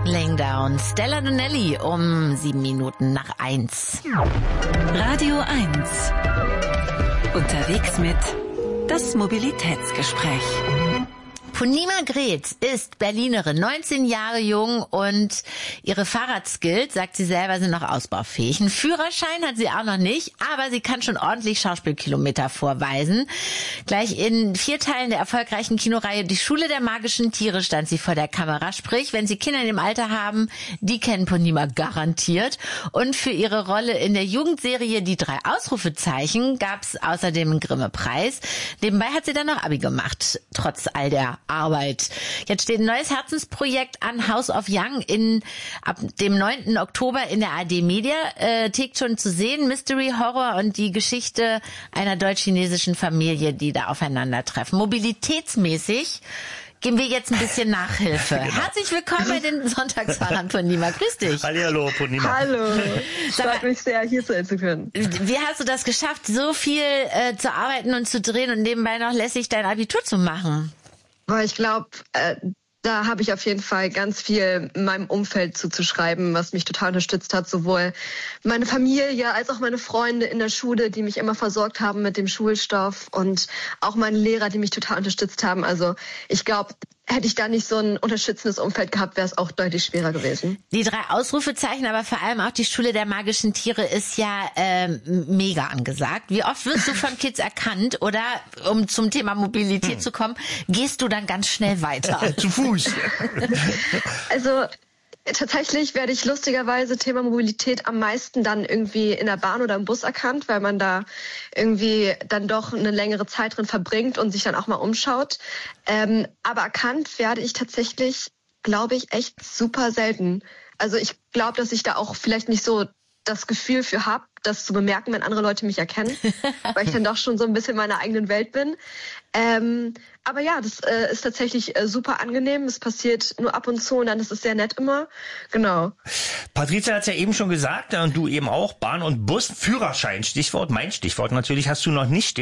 Laying Down, Stella Donnelly um 7 Minuten nach 1. Radio 1. Unterwegs mit das Mobilitätsgespräch. Punima Gretz ist Berlinerin, 19 Jahre jung und ihre Fahrradskills, sagt sie selber, sind noch ausbaufähig. Einen Führerschein hat sie auch noch nicht, aber sie kann schon ordentlich Schauspielkilometer vorweisen. Gleich in 4 Teilen der erfolgreichen Kinoreihe Die Schule der magischen Tiere stand sie vor der Kamera. Sprich, wenn Sie Kinder in dem Alter haben, die kennen Punima garantiert. Und für ihre Rolle in der Jugendserie Die 3 Ausrufezeichen gab es außerdem einen Grimme-Preis. Nebenbei hat sie dann noch Abi gemacht, trotz all der Arbeit. Jetzt steht ein neues Herzensprojekt an, House of Young, ab dem 9. Oktober in der ARD Mediathek schon zu sehen. Mystery Horror und die Geschichte einer deutsch-chinesischen Familie, die da aufeinandertreffen. Mobilitätsmäßig geben wir jetzt ein bisschen Nachhilfe. Genau. Herzlich willkommen bei den Sonntagsfahrern, Punima. Grüß dich. Hallihallo, Punima. Hallo. Freut mich sehr, hier sein zu können. Wie hast du das geschafft, so viel zu arbeiten und zu drehen und nebenbei noch lässig dein Abitur zu machen? Weil ich glaube, da habe ich auf jeden Fall ganz viel in meinem Umfeld zuzuschreiben, was mich total unterstützt hat. Sowohl meine Familie als auch meine Freunde in der Schule, die mich immer versorgt haben mit dem Schulstoff, und auch meine Lehrer, die mich total unterstützt haben. Also ich glaube, hätte ich da nicht so ein unterstützendes Umfeld gehabt, wäre es auch deutlich schwerer gewesen. Die 3 Ausrufezeichen, aber vor allem auch die Schule der magischen Tiere ist ja mega angesagt. Wie oft wirst du von Kids erkannt, oder, um zum Thema Mobilität zu kommen, gehst du dann ganz schnell weiter? Zu Fuß. Also tatsächlich werde ich lustigerweise Thema Mobilität am meisten dann irgendwie in der Bahn oder im Bus erkannt, weil man da irgendwie dann doch eine längere Zeit drin verbringt und sich dann auch mal umschaut. Aber erkannt werde ich tatsächlich, glaube ich, echt super selten. Also ich glaube, dass ich da auch vielleicht nicht so das Gefühl für habe, das zu bemerken, wenn andere Leute mich erkennen, weil ich dann doch schon so ein bisschen in meiner eigenen Welt bin. Aber ja, das ist tatsächlich super angenehm. Es passiert nur ab und zu und dann ist es sehr nett immer. Genau. Patricia hat es ja eben schon gesagt, und du eben auch, Bahn und Bus, Führerschein, Stichwort, mein Stichwort natürlich, hast du noch nicht.